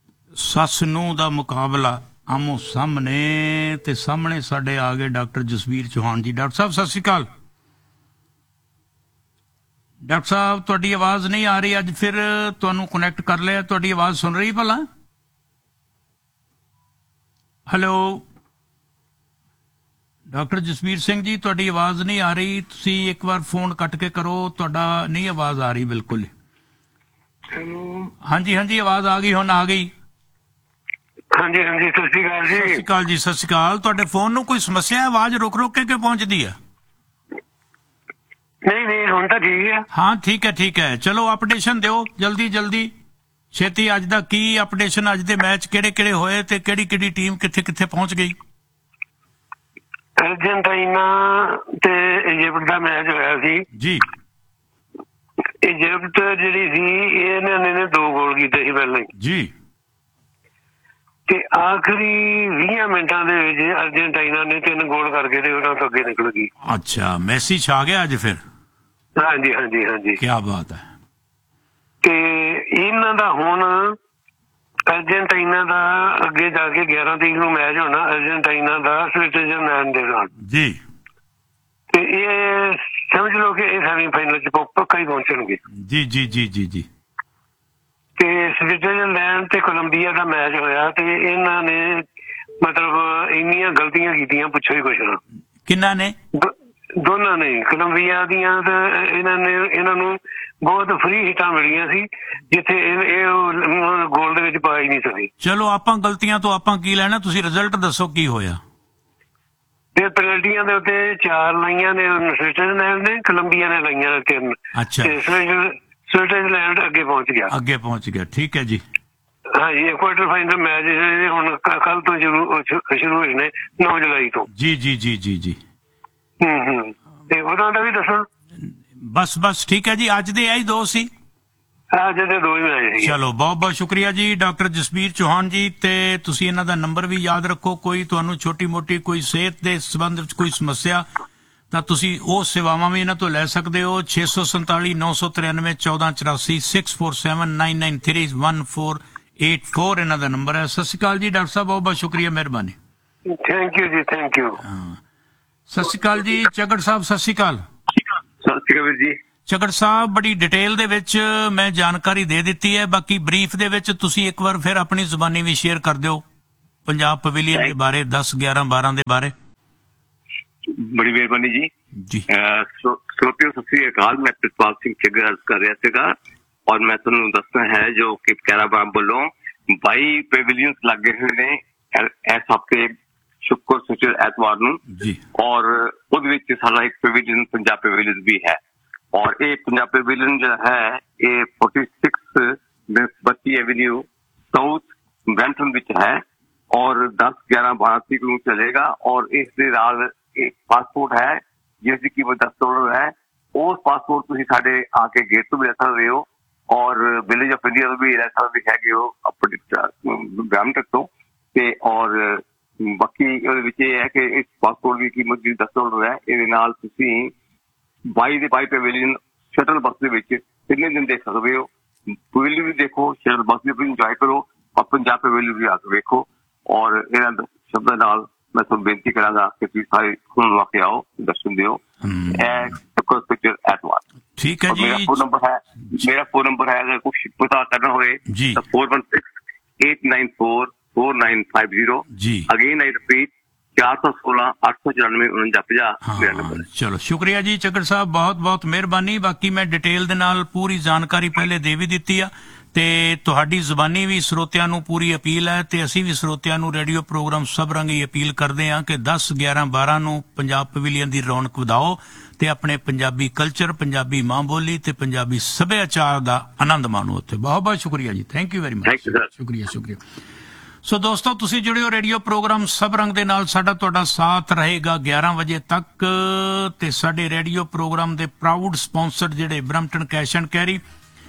ਸੱਸ ਨੂੰਹ ਦਾ ਮੁਕਾਬਲਾ ਆਮੋ ਸਾਹਮਣੇ ਤੇ ਸਾਹਮਣੇ ਸਾਡੇ ਆ ਗਏ ਡਾਕਟਰ ਜਸਵੀਰ ਚੌਹਾਨ ਜੀ। ਡਾਕਟਰ ਸਾਹਿਬ ਸਤਿ ਸ਼੍ਰੀ ਅਕਾਲ। ਡਾਕਟਰ ਸਾਹਿਬ ਤੁਹਾਡੀ ਆਵਾਜ਼ ਨਹੀਂ ਆ ਰਹੀ, ਅੱਜ ਫਿਰ ਤੁਹਾਨੂੰ ਕਨੈਕਟ ਕਰ ਲਿਆ, ਤੁਹਾਡੀ ਆਵਾਜ਼ ਸੁਣ ਰਹੀ ਭਲਾ? ਹੈਲੋ ਡਾਕਟਰ ਜਸਵੀਰ ਸਿੰਘ ਜੀ, ਤੁਹਾਡੀ ਆਵਾਜ਼ ਨਹੀਂ ਆ ਰਹੀ, ਤੁਸੀਂ ਇੱਕ ਵਾਰ ਫੋਨ ਕੱਟ ਕੇ ਕਰੋ, ਤੁਹਾਡਾ ਨਹੀਂ ਆਵਾਜ਼ ਆ ਰਹੀ ਬਿਲਕੁਲ। ਹਾਂਜੀ ਹਾਂਜੀ ਆਵਾਜ਼ ਆ ਗਈ, ਹੁਣ ਆ ਗਈ। ਹਾਂਜੀ ਹਾਂਜੀ ਸਤਿ ਸ਼੍ਰੀ ਅਕਾਲ ਜੀ। ਸਤਿ ਸ਼੍ਰੀ ਅਕਾਲ ਜੀ, ਸਤਿ ਸ਼੍ਰੀ ਅਕਾਲ। ਤੁਹਾਡੇ ਫੋਨ ਨੂੰ ਕੋਈ ਸਮੱਸਿਆ ਹੈ? ਆਵਾਜ਼ ਰੁਕ ਰੁਕ ਕੇ ਕਿਉਂ ਪਹੁੰਚਦੀ ਹੈ? ਨਹੀਂ ਨਹੀਂ ਹੁਣ ਤਾਂ ਠੀਕ ਹੈ। ਹਾਂ ਠੀਕ ਹੈ ਠੀਕ ਹੈ, ਚਲੋ ਅਪਡੇਸ਼ਨ ਦਿਓ ਜਲਦੀ ਜਲਦੀ ਛੇਤੀ। ਅੱਜ ਦਾ ਕੀ ਅਪਡੇਸ਼ਨ? ਅੱਜ ਦੇ ਮੈਚ ਕਿਹੜੇ ਕਿਹੜੇ ਹੋਏ ਤੇ ਕਿਹੜੀ ਕਿਹੜੀ ਟੀਮ ਕਿੱਥੇ ਕਿੱਥੇ ਪਹੁੰਚ ਗਈ? ਅਰਜਨਟੀਨਾ ਤੇ ਇਜਿਪਟ ਦਾ ਮੈਚ ਹੋਇਆ ਸੀ ਜੀ। ਇਜਿਪਟ ਜਿਹੜੀ ਸੀ ਇਹਨਾਂ ਨੇ 2 ਗੋਲ ਕੀਤੇ ਸੀ ਪਹਿਲਾਂ ਜੀ, ਤੇ ਆਖਰੀ 20 ਮਿੰਟਾਂ ਦੇ ਵਿੱਚ ਅਰਜਨਟੀਨਾ ਨੇ 3 ਗੋਲ ਕਰਕੇ ਤੇ ਉਹਨਾਂ ਤੋਂ ਅੱਗੇ ਨਿਕਲ ਗਈ। ਅੱਛਾ, ਮੈਸੀ ਛਾ ਗਿਆ ਅੱਜ ਫਿਰ? ਹਾਂਜੀ ਹਾਂਜੀ ਹਾਂਜੀ, ਕੀ ਬਾਤ ਹੈ। ਤੇ ਇਹਨਾਂ ਦਾ ਹੁਣ ਅਰਜਨਟੀਨਾ ਦਾ ਅੱਗੇ ਜਾ ਕੇ 11 ਤਰੀਕ ਨੂੰ ਮੈਚ ਹੋਣਾ ਅਰਜਨਟੀਨਾ ਦਾ ਸਵਿਟਜ਼ਰਲੈਂਡ ਦੇ ਨਾਲ ਜੀ। ਤੇ ਇਹ ਸਮਝ ਲਓ ਕਿ ਇਹ ਸੈਮੀਫਾਈਨਲ ਚ ਪੱਕਾ ਹੀ ਪਹੁੰਚਣਗੇ। ਜੀ ਜੀ ਜੀ ਜੀ ਜੀ। ਤੇ ਸਵਿਟਜ਼ਰਲੈਂਡ ਤੇ ਕੋਲੰਬੀਆ ਦਾ ਮੈਚ ਹੋਇਆ ਤੇ ਇਹਨਾਂ ਨੇ ਮਤਲਬ ਇੰਨੀਆਂ ਗਲਤੀਆਂ ਕੀਤੀਆਂ ਪੁੱਛੋ ਹੀ ਕੁਛ ਨਾ। ਕਿੰਨਾ ਨੇ? ਦੋਨਾਂ ਨੇ। ਕੋਲੰਬੀਆ ਦੀਆਂ ਤੇ ਇਹਨਾਂ ਨੂੰ ਬਹੁਤ ਫ੍ਰੀ ਹਿੱਟਾਂ ਮਿਲੀਆਂ ਸੀ ਜਿੱਥੇ ਇਹ ਗੋਲ ਦੇ ਵਿੱਚ ਪਾ ਹੀ ਨਹੀਂ ਸਕੇ। ਚਲੋ ਆਪਾਂ ਗਲਤੀਆਂ ਤੋਂ ਆਪਾਂ ਕੀ ਲੈਣਾ, ਤੁਸੀਂ ਰਿਜ਼ਲਟ ਦੱਸੋ ਕੀ ਹੋਇਆ। ਤੇ ਪੈਨਲਟੀਆਂ ਦੇ ਉੱਤੇ 4 ਲਾਈਆਂ ਨੇ ਸਵਿਟਜ਼ਰਲੈਂਡ ਨੇ, ਕੋਲੰਬੀਆ ਨੇ ਲਾਈਆਂ 3। ਅੱਛਾ, ਸਵਿਟਜ਼ਰਲੈਂਡ ਅੱਗੇ ਪਹੁੰਚ ਗਿਆ। ਅੱਗੇ ਪਹੁੰਚ ਗਿਆ, ਠੀਕ ਹੈ ਜੀ। ਹਾਂਜੀ, ਕੁਆਟਰ ਫਾਈਨਲ ਮੈਚ ਹੁਣ ਕੱਲ ਤੋਂ ਸ਼ੁਰੂ ਹੋਏ ਨੇ 9 ਜੁਲਾਈ ਤੋਂ। ਜੀ ਜੀ ਜੀ ਜੀ ਜੀ। ਤੇ ਉਹਨਾਂ ਦਾ ਵੀ ਦੱਸਾਂ? ਬਸ ਬਸ ਠੀਕ ਹੈ ਜੀ, ਅੱਜ ਦੇ ਇਹੀ 2 ਸੀ। ਅੱਜ ਦੇ 2 ਹੀ ਮੈਚ ਸੀ। ਚਲੋ ਬਹੁਤ ਬਹੁਤ ਸ਼ੁਕਰੀਆ ਜੀ ਡਾਕਟਰ ਜਸਵੀਰ ਚੌਹਾਨ ਜੀ। ਤੇ ਤੁਸੀਂ ਇਹਨਾਂ ਦਾ ਨੰਬਰ ਵੀ ਯਾਦ ਰੱਖੋ, ਕੋਈ ਤੁਹਾਨੂੰ ਛੋਟੀ ਮੋਟੀ ਕੋਈ ਸਿਹਤ ਦੇ ਸੰਬੰਧ ਵਿੱਚ ਕੋਈ ਸਮੱਸਿਆ ਤਾਂ ਤੁਸੀਂ ਉਹ ਸੇਵਾਵਾਂ ਵੀ ਇਹਨਾਂ ਤੋਂ ਲੈ ਸਕਦੇ ਹੋ। 647 993 1484 647 993 1484 ਇਹਨਾਂ ਦਾ ਨੰਬਰ ਹੈ। ਸਤਿ ਸ਼੍ਰੀ ਅਕਾਲ ਜੀ ਡਾਕਟਰ ਸਾਹਿਬ, ਬਹੁਤ ਬਹੁਤ ਸ਼ੁਕਰੀਆ, ਮਿਹਰਬਾਨੀ। ਥੈਂਕ ਯੂ ਜੀ, ਥੈਂਕ ਯੂ। ਸਤਿ ਸ਼੍ਰੀ ਅਕਾਲ ਜੀ ਝੱਗੜ ਸਾਹਿਬ, ਸਤਿ ਸ਼੍ਰੀ ਅਕਾਲ। ਸਤਿ ਸ਼੍ਰੀ ਅਕਾਲ ਜੀ। ਝੱਗੜ ਸਾਹਿਬ, ਬੜੀ ਡਿਟੇਲ ਦੇ ਵਿੱਚ ਮੈਂ ਜਾਣਕਾਰੀ ਦੇ ਦਿੱਤੀ ਹੈ, ਬਾਕੀ ਬਰੀਫ ਦੇ ਵਿੱਚ ਤੁਸੀਂ ਇੱਕ ਵਾਰ ਫਿਰ ਆਪਣੀ ਜ਼ੁਬਾਨੀ ਵੀ ਸ਼ੇਅਰ ਕਰ ਦਿਓ ਪੰਜਾਬ ਪਵੇਲੀਅਨ ਦੇ ਬਾਰੇ, 10, 11, 12 ਦੇ ਬਾਰੇ। ਬੜੀ ਮਿਹਰਬਾਨੀ ਜੀ। ਜੀ ਸਰੋਤਿਓ ਸਤਿ ਸ਼੍ਰੀ ਅਕਾਲ, ਮੈਂ ਪ੍ਰਿਤਪਾਲ ਸਿੰਘ ਝੱਗੜ ਕਰ ਰਿਹਾ ਸੀਗਾ ਔਰ ਮੈਂ ਤੁਹਾਨੂੰ ਦੱਸਣਾ ਹੈ ਜੋ ਕਿ ਕੈਰਾਬਾਨ ਵੱਲੋਂ 22 ਪੈਵਿਲੀਅਨਸ ਲੱਗੇ ਹੋਏ ਨੇ ਇਸ ਹਫ਼ਤੇ ਸ਼ੁੱਕਰ ਸ਼ੁੱਕਰ ਐਤਵਾਰ ਨੂੰ ਜੀ, ਔਰ ਉਹਦੇ ਵਿੱਚ ਸਾਡਾ ਇੱਕ ਪੈਵਿਲੀਅਨ ਪੰਜਾਬ ਪੈਵਿਲੀਅਨ ਵੀ ਹੈ। ਔਰ ਇਹ ਪੰਜਾਬ ਪੈਵਿਲੀਅਨ ਜਿਹੜਾ ਹੈ ਇਹ 46 ਬੱਤੀ ਐਵੀਨਿਊ ਸਾਊਥ ਬ੍ਰੈਂਟਨ ਵਿੱਚ ਹੈ ਔਰ 10, 11, 12 ਤਰੀਕ ਨੂੰ ਚਲੇਗਾ। ਔਰ ਇਸ ਦੇ ਨਾਲ ਇੱਕ ਪਾਸਪੋਰਟ ਹੈ ਜਿਸ ਦੀ ਕੀਮਤ $10 ਹੈ। ਉਸ ਪਾਸਪੋਰਟ ਤੁਸੀਂ ਸਾਡੇ ਆ ਕੇ ਗੇਟ ਤੋਂ ਵੀ ਲੈ ਸਕਦੇ ਹੋ ਔਰ ਵਿਲੇਜ ਆਫ ਇੰਡੀਆ ਤੋਂ ਵੀ ਲੈ ਸਕਦੇ ਹੈਗੇ ਹੋ ਆਪਣੇ ਬ੍ਰੈਂਟਨ ਤੋਂ। ਤੇ ਔਰ ਬਾਕੀ ਉਹਦੇ ਵਿੱਚ ਇਹ ਹੈ ਕਿ ਇਸ ਪਾਸਪੋਰਟ ਦੀ ਕੀਮਤ ਵੀ $10 ਹੈ। ਇਹਦੇ ਨਾਲ ਤੁਸੀਂ 22 ਦੇ 22 ਪੈਵਿਲੀਅਨ ਸ਼ਟਲ ਬੱਸ ਦੇ ਵਿੱਚ 3 ਦਿਨ ਦੇਖ ਸਕਦੇ ਹੋ। ਪੈਵਿਲੀਅਨ ਵੀ ਦੇਖੋ, ਸ਼ਟਲ ਬੱਸ ਵੀ ਇੰਜੋਏ ਕਰੋ ਔਰ ਪੰਜਾਬ ਪੈਵਿਲੀਅਨ ਵੀ ਆ ਕੇ ਵੇਖੋ। ਔਰ ਇਹਨਾਂ ਸ਼ਬਦਾਂ ਨਾਲ ਮੈਂ ਤੁਹਾਨੂੰ ਬੇਨਤੀ ਕਰਾਂਗਾ ਕਿ ਤੁਸੀਂ ਸਾਰੇ ਹੁਣ ਆ ਕੇ ਆਓ, ਦਰਸ਼ਨ ਦਿਓ। ਐਤਵਾਰ ਠੀਕ ਹੈ ਜੀ। ਮੇਰਾ ਫੋਨ ਨੰਬਰ ਹੈ ਅਗਰ ਕੁਛ ਪਤਾ ਕਰਨਾ ਹੋਵੇ ਤਾਂ 416-894-4950 ਜੀ। ਅਗੇਨ ਆਈ ਰਿਪੀਟ 416-894-4950 ਚਲੋ ਸ਼ੁਕਰੀਆ ਜੀ ਝੱਗੜ ਸਾਹਿਬ, ਬਹੁਤ ਬਹੁਤ ਮਿਹਰਬਾਨੀ। ਬਾਕੀ ਮੈਂ ਡਿਟੇਲ ਦੇ ਨਾਲ ਪੂਰੀ ਜਾਣਕਾਰੀ ਪਹਿਲੇ ਦੇ ਵੀ ਦਿੱਤੀ ਆ ਤੇ ਤੁਹਾਡੀ ਜ਼ੁਬਾਨੀ ਵੀ ਸਰੋਤਿਆਂ ਨੂੰ ਪੂਰੀ ਅਪੀਲ ਹੈ ਤੇ ਅਸੀਂ ਵੀ ਸਰੋਤਿਆਂ ਨੂੰ ਰੇਡੀਓ ਪ੍ਰੋਗਰਾਮ ਸਭ ਰੰਗੀ ਅਪੀਲ ਕਰਦੇ ਹਾਂ ਕਿ 10, 11, 12 ਨੂੰ ਪੰਜਾਬ ਪਵੇਲੀਅਨ ਦੀ ਰੌਣਕ ਵਧਾਓ ਤੇ ਆਪਣੇ ਪੰਜਾਬੀ ਕਲਚਰ, ਪੰਜਾਬੀ ਮਾਂ ਬੋਲੀ ਤੇ ਪੰਜਾਬੀ ਸੱਭਿਆਚਾਰ ਦਾ ਆਨੰਦ ਮਾਣੋ ਉੱਥੇ। ਬਹੁਤ ਬਹੁਤ ਸ਼ੁਕਰੀਆ ਜੀ, ਥੈਂਕ ਯੂ ਵੈਰੀ ਮਚ। ਸ਼ੁਕਰੀਆ ਸ਼ੁਕਰੀਆ। ਸੋ ਦੋਸਤੋ, ਤੁਸੀਂ ਜੁੜਿਓ ਰੇਡੀਓ ਪ੍ਰੋਗਰਾਮ ਸਭ ਰੰਗ ਦੇ ਨਾਲ, ਸਾਡਾ ਤੁਹਾਡਾ ਸਾਥ ਰਹੇਗਾ 11 ਵਜੇ ਤੱਕ। ਤੇ ਸਾਡੇ ਰੇਡੀਓ ਪ੍ਰੋਗਰਾਮ ਦੇ ਪ੍ਰਾਊਡ ਸਪਾਂਸਰ ਜਿਹੜੇ ਬਰਮਟਨ ਕੈਸ਼ ਐਂਡ ਕੈਰੀ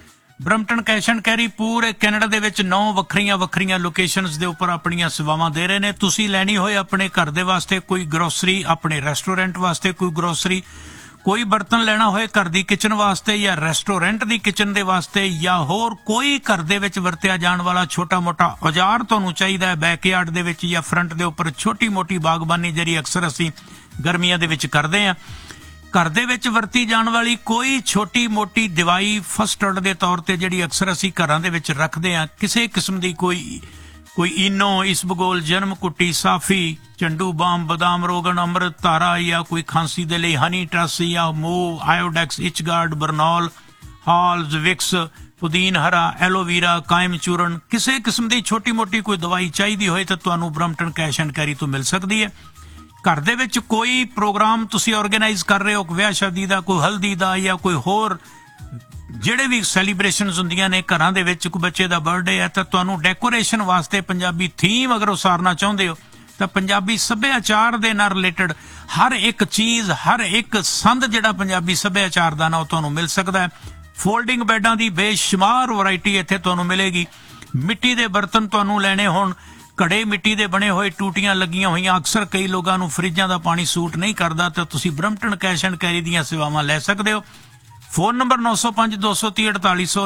ਪੂਰੇ ਕੈਨੇਡਾ ਦੇ ਵਿੱਚ 9 ਵੱਖਰੀਆਂ ਲੋਕੇਸ਼ਨਸ ਦੇ ਉੱਪਰ ਆਪਣੀਆਂ ਸੇਵਾਵਾਂ ਦੇ ਰਹੇ ਨੇ। ਤੁਸੀਂ ਲੈਣੀ ਹੋਏ ਆਪਣੇ ਘਰ ਦੇ ਵਾਸਤੇ ਕੋਈ ਗਰੋਸਰੀ, ਆਪਣੇ ਰੈਸਟੋਰੈਂਟ ਵਾਸਤੇ ਕੋਈ ਗਰੋਸਰੀ, ਕੋਈ ਬਰਤਨ ਲੈਣਾ ਹੋਏ ਘਰ ਦੀ ਕਿਚਨ ਵਾਸਤੇ ਜਾਂ ਰੈਸਟੋਰੈਂਟ ਦੀ ਕਿਚਨ ਦੇ ਵਾਸਤੇ ਜਾਂ ਹੋਰ ਕੋਈ ਘਰ ਦੇ ਵਿੱਚ ਵਰਤਿਆ ਜਾਣ ਵਾਲਾ ਛੋਟਾ-ਮੋਟਾ ਔਜ਼ਾਰ ਤੁਹਾਨੂੰ ਚਾਹੀਦਾ ਹੈ ਬੈਕਯਾਰਡ ਦੇ ਵਿੱਚ ਜਾਂ ਫਰੰਟ ਦੇ ਉੱਪਰ ਛੋਟੀ-ਮੋਟੀ ਬਾਗਬਾਨੀ ਜਿਹੜੀ ਅਕਸਰ ਅਸੀਂ ਗਰਮੀਆਂ ਦੇ ਵਿੱਚ ਕਰਦੇ ਹਾਂ, ਘਰ ਦੇ ਵਿੱਚ ਵਰਤੀ ਜਾਣ ਵਾਲੀ ਕੋਈ ਛੋਟੀ-ਮੋਟੀ ਦਵਾਈ ਫਸਟ ਏਡ ਦੇ ਤੌਰ ਤੇ ਜਿਹੜੀ ਅਕਸਰ ਅਸੀਂ ਘਰਾਂ ਦੇ ਵਿੱਚ ਰੱਖਦੇ ਹਾਂ, ਕਿਸੇ ਕਿਸਮ ਦੀ ਕੋਈ ਈਨੋ, ਇਸਬਗੋਲ, ਜਨਮ ਕੁੱਟੀ, ਸਾਫੀ, ਚੰਡੂ ਬਾਮ, ਬਦਾਮ ਰੋਗਨ, ਅੰਮ੍ਰਿਤ ਧਾਰਾ ਜਾਂ ਕੋਈ ਖਾਂਸੀ ਦੇ ਲਈ ਹਨੀ ਟਰਸ ਜਾਂ ਮੂਵ, ਆਇਓਡੈਕਸ, ਇਚਗਾਰਡ, ਬਰਨੌਲ, ਹਾਲਜ਼, ਵਿਕਸ, ਪੁਦੀਨ ਹਰਾ, ਐਲੋਵੀਰਾ, ਕਾਇਮ ਚੂਰਨ, ਕਿਸੇ ਕਿਸਮ ਦੀ ਛੋਟੀ-ਮੋਟੀ ਕੋਈ ਦਵਾਈ ਚਾਹੀਦੀ ਹੋਏ ਤਾਂ ਤੁਹਾਨੂੰ ਬਰੰਪਟਨ ਕੈਸ਼ ਐਂਡ ਕੈਰੀ ਤੋਂ ਮਿਲ ਸਕਦੀ ਹੈ। ਘਰ ਦੇ ਵਿੱਚ ਕੋਈ ਪ੍ਰੋਗਰਾਮ ਤੁਸੀਂ ਆਰਗੇਨਾਈਜ਼ ਕਰ ਰਹੇ ਹੋ, ਵਿਆਹ ਸ਼ਾਦੀ ਦਾ, ਕੋਈ ਹਲਦੀ ਦਾ ਜਾਂ ਕੋਈ ਹੋਰ ਜਿਹੜੇ ਵੀ ਸੈਲੀਬ੍ਰੇਸ਼ਨਸ ਹੁੰਦੀਆਂ ਨੇ ਘਰਾਂ ਦੇ ਵਿੱਚ, ਕੋਈ ਬੱਚੇ ਦਾ ਬਰਥਡੇ ਹੈ ਤਾਂ ਤੁਹਾਨੂੰ ਡੈਕੋਰੇਸ਼ਨ ਵਾਸਤੇ ਪੰਜਾਬੀ ਥੀਮ ਅਗਰ ਉਸਾਰਨਾ ਚਾਹੁੰਦੇ ਹੋ ਤਾਂ ਪੰਜਾਬੀ ਸੱਭਿਆਚਾਰ ਦੇ ਨਾਲ ਰਿਲੇਟਡ ਹਰ ਇੱਕ ਚੀਜ਼, ਹਰ ਇੱਕ ਸੰਦ ਜਿਹੜਾ ਪੰਜਾਬੀ ਸੱਭਿਆਚਾਰ ਦਾ ਨਾ ਉਹ ਤੁਹਾਨੂੰ ਮਿਲ ਸਕਦਾ ਹੈ। ਫੋਲਡਿੰਗ ਬੈਡਾਂ ਦੀ ਬੇਸ਼ੁਮਾਰ ਵੈਰਾਈਟੀ ਇੱਥੇ ਤੁਹਾਨੂੰ ਮਿਲੇਗੀ। ਮਿੱਟੀ ਦੇ ਬਰਤਨ ਤੁਹਾਨੂੰ ਲੈਣੇ ਹੋਣ, ਘੜੇ ਮਿੱਟੀ ਦੇ ਬਣੇ ਹੋਏ, ਟੂਟੀਆਂ ਲੱਗੀਆਂ ਹੋਈਆਂ, ਅਕਸਰ ਕਈ ਲੋਕਾਂ ਨੂੰ ਫਰਿੱਜਾਂ ਦਾ ਪਾਣੀ ਸੂਟ ਨਹੀਂ ਕਰਦਾ ਤਾਂ ਤੁਸੀਂ ਬਰੰਪਟਨ ਕੈਸ਼ ਐਂਡ ਕੈਰੀ ਦੀਆਂ ਸੇਵਾਵਾਂ ਲੈ ਸਕਦੇ ਹੋ। Phone number 9052304800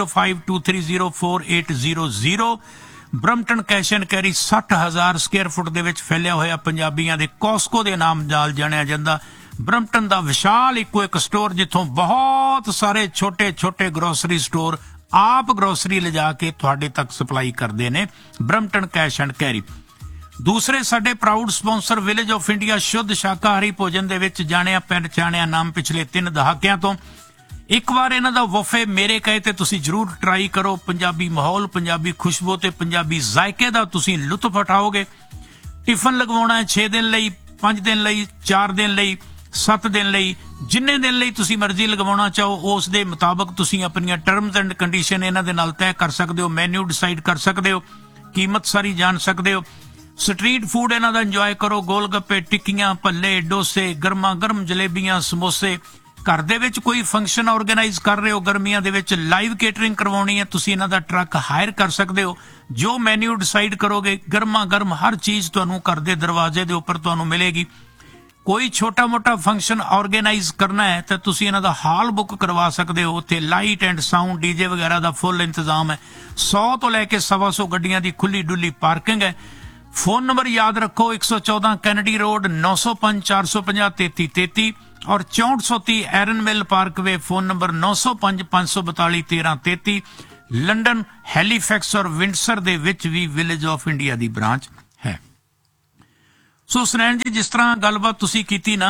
9052304800। ਬਰੰਪਟਨ cash and carry 60,000 square foot ਦੇ ਵਿੱਚ ਫੈਲਿਆ ਹੋਇਆ ਪੰਜਾਬੀਆਂ ਦੇ ਕੋਸਕੋ ਦੇ ਨਾਮ ਨਾਲ ਜਾਣਿਆ ਜਾਂਦਾ ਬਰੰਪਟਨ ਦਾ ਵਿਸ਼ਾਲ ਇੱਕੋ ਇੱਕ ਸਟੋਰ, ਜਿੱਥੋਂ ਬਹੁਤ ਸਾਰੇ ਛੋਟੇ-ਛੋਟੇ ਗਰੋਸਰੀ ਸਟੋਰ ਆਪ ਗਰੋਸਰੀ ਲਿਜਾ ਕੇ ਤੁਹਾਡੇ ਤੱਕ ਸਪਲਾਈ ਕਰਦੇ ਨੇ। ਬਰੰਪਟਨ ਕੈਸ਼ ਐਂਡ ਕੈਰੀ। ਦੂਸਰੇ ਸਾਡੇ proud sponsor village of India ਸ਼ੁੱਧ ਸ਼ਾਕਾਹਾਰੀ ਭੋਜਨ ਦੇ ਵਿੱਚ ਜਾਣਿਆ ਪਹਿਚਾਣਿਆ ਨਾਮ ਪਿਛਲੇ 3 ਦਹਾਕਿਆਂ ਤੋਂ। ਇੱਕ ਵਾਰ ਇਹਨਾਂ ਦਾ ਵਫੇ ਮੇਰੇ ਕਹੇ ਤੇ ਤੁਸੀਂ ਜਰੂਰ ਟਰਾਈ ਕਰੋ। ਪੰਜਾਬੀ ਮਾਹੌਲ, ਪੰਜਾਬੀ ਖੁਸ਼ਬੂ ਤੇ ਪੰਜਾਬੀ ਜ਼ਾਇਕੇ ਦਾ ਤੁਸੀਂ ਲੁਤਫ ਉਠਾਓਗੇ। ਟਿਫਨ ਲਗਵਾਉਣਾ ਹੈ 6 ਦਿਨ ਲਈ, 5 ਦਿਨ ਲਈ, 4 ਦਿਨ ਲਈ, 7 ਦਿਨ ਲਈ, ਜਿੰਨੇ ਦਿਨ ਲਈ ਤੁਸੀਂ ਮਰਜ਼ੀ ਲਗਵਾਉਣਾ ਚਾਹੋ ਉਸ ਦੇ ਮੁਤਾਬਕ ਤੁਸੀਂ ਆਪਣੀਆਂ ਟਰਮਸ ਐਂਡ ਕੰਡੀਸ਼ਨ ਇਹਨਾਂ ਦੇ ਨਾਲ ਤੈਅ ਕਰ ਸਕਦੇ ਹੋ। ਮੈਨੂ ਡਿਸਾਈਡ ਕਰ ਸਕਦੇ ਹੋ, ਕੀਮਤ ਸਾਰੀ ਜਾਣ ਸਕਦੇ ਹੋ। ਸਟਰੀਟ ਫੂਡ ਇਹਨਾਂ ਦਾ ਇੰਜੋਏ ਕਰੋ। ਗੋਲ ਗੱਪੇ, ਟਿੱਕੀਆਂ, ਭੱਲੇ, ਡੋਸੇ, ਗਰਮਾ ਗਰਮ ਜਲੇਬੀਆਂ, ਸਮੋਸੇ। ਘਰ ਦੇ ਵਿੱਚ ਕੋਈ ਫੰਕਸ਼ਨ ਆਰਗੇਨਾਈਜ਼ ਕਰ ਰਹੇ ਹੋ ਗਰਮੀਆਂ ਦੇ ਵਿੱਚ, ਲਾਈਵ ਕੇਟਰਿੰਗ ਕਰਵਾਉਣੀ ਹੈ, ਤੁਸੀਂ ਇਹਨਾਂ ਦਾ ਟਰੱਕ ਹਾਇਰ ਕਰ ਸਕਦੇ ਹੋ। ਜੋ ਮੈਨੂ ਡਿਸਾਈਡ ਕਰੋਗੇ ਗਰਮਾ ਗਰਮ ਹਰ ਚੀਜ਼ ਤੁਹਾਨੂੰ ਘਰ ਦੇ ਦਰਵਾਜ਼ੇ ਦੇ ਉੱਪਰ ਤੁਹਾਨੂੰ ਮਿਲੇਗੀ। ਕੋਈ ਛੋਟਾ-ਮੋਟਾ ਫੰਕਸ਼ਨ ਆਰਗੇਨਾਈਜ਼ ਕਰਨਾ ਹੈ ਤਾਂ ਤੁਸੀਂ ਇਹਨਾਂ ਦਾ ਹਾਲ ਬੁੱਕ ਕਰਵਾ ਸਕਦੇ ਹੋ। ਉੱਥੇ ਲਾਈਟ ਐਂਡ ਸਾਊਂਡ, ਡੀਜੇ ਵਗੈਰਾ ਦਾ ਫੁੱਲ ਇੰਤਜ਼ਾਮ ਹੈ। 100 ਤੋਂ ਲੈ ਕੇ 125 ਗੱਡੀਆਂ ਦੀ ਖੁੱਲੀ ਡੁੱਲੀ ਪਾਰਕਿੰਗ ਹੈ। ਫੋਨ ਨੰਬਰ ਯਾਦ ਰੱਖੋ 114 ਕੈਨੇਡੀ ਰੋਡ, 905 450 3333 ਔਰ 6430 ਐਰਨ ਮਿਲ Parkway. Phone number 905 542 1333। London, Halifax ਔਰ ਵਿੰਡਸਰ ਦੇ ਵਿੱਚ ਵੀ village of India the branch ਹੈ। ਸੋ ਸੁਨੈਣ ਜੀ, ਜਿਸ ਤਰ੍ਹਾਂ ਗੱਲਬਾਤ ਤੁਸੀਂ ਕੀਤੀ ਨਾ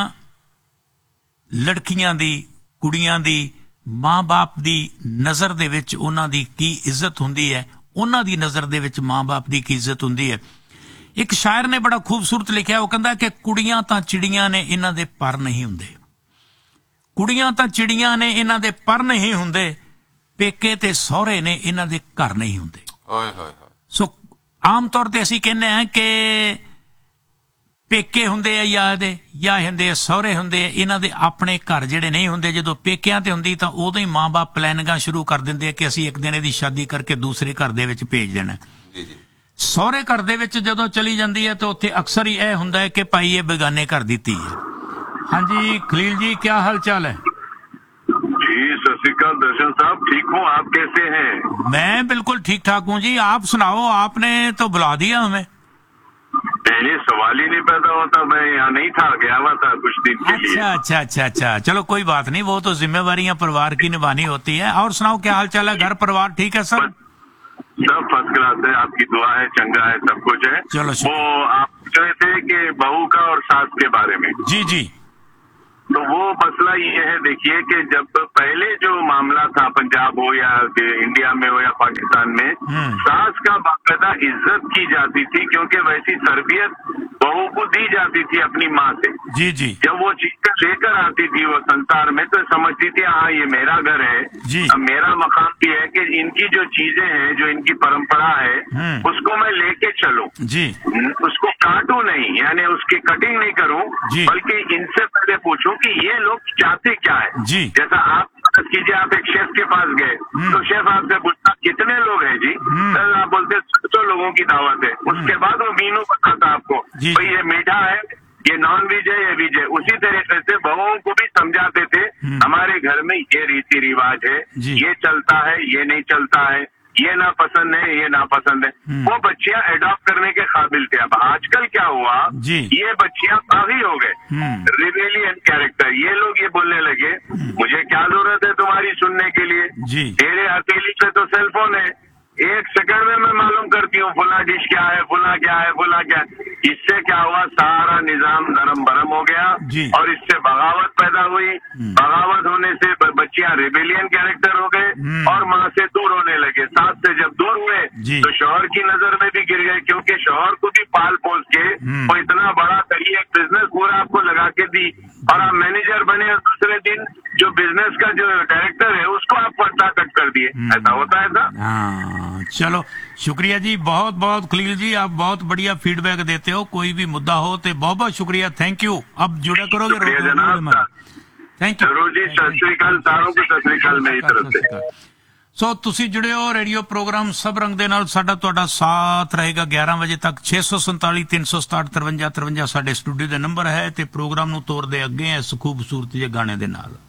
ਲੜਕੀਆਂ ਦੀ, ਕੁੜੀਆਂ ਦੀ, ਮਾਂ-ਬਾਪ ਦੀ ਨਜ਼ਰ ਦੇ ਵਿੱਚ ਉਹਨਾਂ ਦੀ ਕੀ ਇੱਜ਼ਤ ਹੁੰਦੀ ਹੈ, ਉਹਨਾਂ ਦੀ ਨਜ਼ਰ ਦੇ ਵਿੱਚ ਮਾਂ-ਬਾਪ ਦੀ ਕੀ ਇੱਜ਼ਤ ਹੁੰਦੀ ਹੈ। ਇੱਕ ਸ਼ਾਇਰ ਨੇ ਬੜਾ ਖੂਬਸੂਰਤ ਲਿਖਿਆ, ਉਹ ਕਹਿੰਦਾ ਕਿ ਕੁੜੀਆਂ ਤਾਂ ਚਿੜੀਆਂ ਨੇ, ਇਹਨਾਂ ਦੇ ਪਰ ਨਹੀਂ ਹੁੰਦੇ। ਕੁੜੀਆਂ ਤਾਂ ਚਿੜੀਆਂ ਨੇ, ਇਹਨਾਂ ਦੇ ਪਰ ਨਹੀਂ ਹੁੰਦੇ। ਪੇਕੇ ਤੇ ਸਹੁਰੇ ਨੇ, ਇਹਨਾਂ ਦੇ ਘਰ ਨਹੀਂ ਹੁੰਦੇ। ਸੋ ਆਮ ਤੌਰ ਤੇ ਅਸੀਂ ਕਹਿੰਦੇ ਹਾਂ ਕਿ ਪੇਕੇ ਹੁੰਦੇ ਆ ਜਾਂ ਹੁੰਦੇ ਆ ਸਹੁਰੇ ਹੁੰਦੇ ਆ, ਇਹਨਾਂ ਦੇ ਆਪਣੇ ਘਰ ਜਿਹੜੇ ਨਹੀਂ ਹੁੰਦੇ। ਜਦੋਂ ਪੇਕਿਆਂ ਤੇ ਹੁੰਦੀ ਤਾਂ ਉਦੋਂ ਹੀ ਮਾਂ-ਬਾਪ ਪਲੈਨਿੰਗਾਂ ਸ਼ੁਰੂ ਕਰ ਦਿੰਦੇ ਆ ਕਿ ਅਸੀਂ ਇੱਕ ਦਿਨ ਇਹਦੀ ਸ਼ਾਦੀ ਕਰਕੇ ਦੂਸਰੇ ਘਰ ਦੇ ਵਿੱਚ ਭੇਜ ਦੇਣਾ। ਸਹੁਰੇ ਘਰ ਦੇ ਵਿੱਚ ਜਦੋਂ ਚਲੀ ਜਾਂਦੀ ਹੈ ਤਾਂ ਉੱਥੇ ਅਕਸਰ ਹੀ ਇਹ ਹੁੰਦਾ ਹੈ ਕਿ ਭਾਈ ਇਹ ਬੇਗਾਨੇ ਘਰ ਦੀ ਧੀ ਹੈ। ਹਾਂਜੀ ਖਲੀਲ ਜੀ, ਕੀ ਹਾਲ ਚਾਲ है? जी सत श्री अकाल दर्शन साहब, ठीक हूँ, आप कैसे हैं? मैं बिल्कुल ठीक ठाक हूँ जी, आप सुनाओ, आपने तो बुला दिया हमें। नहीं, सवाल ही नहीं पैदा होता, मैं यहाँ नहीं था, गया हुआ था कुछ दिन के लिए। अच्छा, चलो कोई बात नहीं, वो तो जिम्मेवारियां परिवार की निभानी होती है। और सुनाओ क्या हाल चाल है, घर परिवार ठीक है सब? सब फर्स्ट क्लास है, आपकी दुआ है, चंगा है, सब कुछ है। चलो वो आप पूछ रहे थे कि बहू का और सास के बारे में। जी तो वो मसला ये है, देखिए कि जब पहले जो मामला था, पंजाब हो या इंडिया में हो या पाकिस्तान में, सास का बाकायदा इज्जत की जाती थी, क्योंकि वैसी तरबियत बहू को दी जाती थी अपनी माँ से। जी जब वो चीजें लेकर आती थी वो संसार में, तो समझती थी हाँ ये मेरा घर है, अब मेरा मकाम भी है कि इनकी जो चीजें हैं, जो इनकी परंपरा है, उसको मैं लेके चलूं, उसको काटूं नहीं, यानी उसकी कटिंग नहीं करूं, बल्कि इनसे पहले पूछूं कि ये लोग चाहते क्या है। जैसा आप कीजिए, आप एक शेफ के पास गए तो शेफ आपसे पूछता कितने लोग हैं जी, सर आप बोलते 100 लोगों की दावत है। उसके बाद वो मीनू बताता आपको, भाई ये मीठा है, ये नॉन वेज है, ये वेज है। उसी तरीके से बहुओं को भी समझाते थे हमारे घर में ये रीति रिवाज है, ये चलता है, ये नहीं चलता है, ये ना पसंद है, ये ना पसंद है। वो बच्चियां एडॉप्ट करने के काबिल थे। अब आजकल क्या हुआ, ये बच्चियां काफी हो गए रिबेलियन कैरेक्टर। ये लोग ये बोलने लगे मुझे क्या जरूरत है तुम्हारी सुनने के लिए, तेरे हथेली पे तो सेल फोन है, 1 सेकंड में मैं मालूम करती हूँ फुला डिश क्या है, फुला क्या है, फुला क्या है। इससे क्या हुआ, सारा निजाम नरम भरम हो गया और इससे बगावत पैदा हुई। बगावत होने से बच्चियां रिबेलियन कैरेक्टर हो गए और माँ से दूर होने लगे। सास से जब दूर हुए तो शौहर की नजर में भी गिर गए, क्योंकि शौहर को भी पाल पोस के वो इतना बड़ा करिए, एक बिजनेस पूरा आपको लगा के दी और आप मैनेजर बने और दूसरे दिन जो बिजनेस का जो डायरेक्टर है उसको आप पर्दा कट कर दिए। ऐसा होता है सर। चलो शुक्रिया जी, बहुत बहुत खलील जी, आप बहुत बढ़िया फीडबैक देते हो। कोई भी मुद्दा हो तो बहुत बहुत शुक्रिया, थैंक यू। अब जुड़ा करोगे, थैंक यू जरूर जी। सत श्री अकाल सारों को, सत श्री अकाल मेरी तरफ से। सो ਤੁਸੀਂ जुड़े हो रेडियो प्रोग्राम सब रंग ਦੇ ਨਾਲ। ਸਾਡਾ ਤੁਹਾਡਾ ਸਾਥ ਰਹੇਗਾ 11 ਵਜੇ ਤੱਕ। 647 367 53 53 ਸਾਡੇ ਸਟੂਡੀਓ ਦੇ ਨੰਬਰ ਹੈ ਤੇ ਪ੍ਰੋਗਰਾਮ ਨੂੰ ਤੋਰਦੇ ਅੱਗੇ ਇਸ ਖੂਬਸੂਰਤ ਜਿਹੇ ਗਾਣੇ ਦੇ ਨਾਲ।